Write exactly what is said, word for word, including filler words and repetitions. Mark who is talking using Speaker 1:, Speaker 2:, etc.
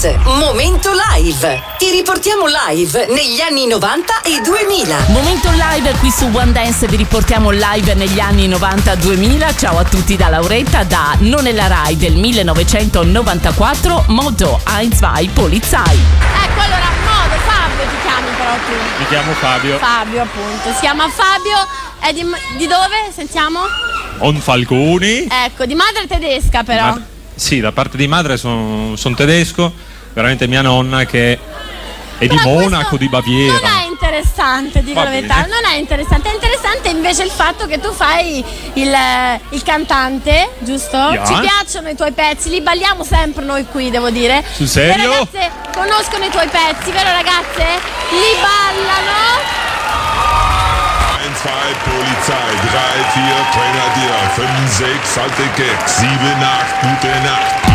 Speaker 1: Dance, Momento Live. Ti riportiamo live negli anni novanta e duemila.
Speaker 2: Momento Live qui su One Dance, vi riportiamo live negli anni novanta duemila. Ciao a tutti da Lauretta, da Non è la Rai del millenovecentonovantaquattro, Modo eins zwei Polizei.
Speaker 3: Ecco, allora, Modo, Fabio ti chiami però tu.
Speaker 4: Mi chiamo Fabio.
Speaker 3: Fabio, appunto. Si chiama Fabio, è di, di dove? Sentiamo?
Speaker 4: Onfalconi.
Speaker 3: Ecco, di madre tedesca però.
Speaker 4: Ma, sì, da parte di madre sono son tedesco, veramente mia nonna che è di
Speaker 3: Però
Speaker 4: Monaco, di Baviera.
Speaker 3: Non è interessante, dico
Speaker 4: Va
Speaker 3: la verità,
Speaker 4: bene.
Speaker 3: non è interessante. È interessante invece il fatto che tu fai il, il cantante, giusto?
Speaker 4: Yeah.
Speaker 3: Ci piacciono i tuoi pezzi, li balliamo sempre noi qui, devo dire.
Speaker 4: Sul serio?
Speaker 3: Le ragazze conoscono i tuoi pezzi, vero ragazze? Li ballano.
Speaker 5: eins, zwei Polizei, drei, vier Grenadier, fünf, sechs alte Gags, sieben, acht gute Nacht.